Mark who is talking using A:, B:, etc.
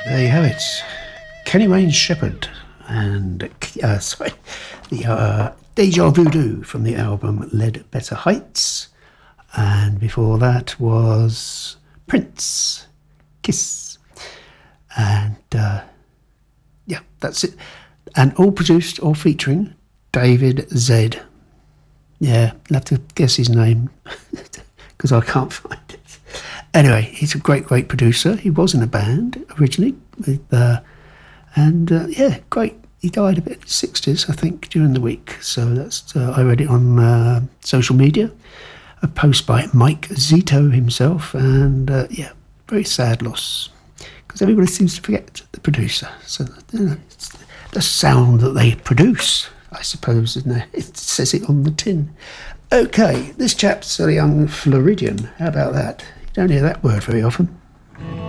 A: There you have it. Kenny Wayne Shepherd and Deja Voodoo from the album Ledbetter Heights. And before that was Prince, Kiss. And yeah, that's it. And all produced or featuring David Z. Yeah, you'll have to guess his name because I can't find it. Anyway, he's a great producer. He was in a band originally, with, yeah, great. He died a bit in his 60s, I think, during the week. So that's I read it on social media, a post by Mike Zito himself, and yeah, very sad loss because everybody seems to forget the producer. So you know, it's the sound that they produce, I suppose, isn't it? It says it on the tin. Okay, this chap's a young Floridian. How about that? You don't hear that word very often.